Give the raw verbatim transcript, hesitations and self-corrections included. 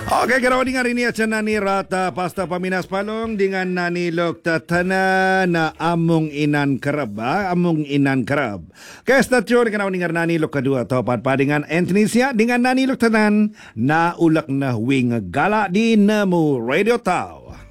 Okey, karawan dengar ini acan nani rata pasta paminas palong dengan nani lok tatana na among inan kerab, ha? Among inan kerab. Kaya statyon karawan dengar nani lok kedua topat pa dengan Antonia dengan nani lok tanan na ulak na wing gala di Nemu Radio Tau.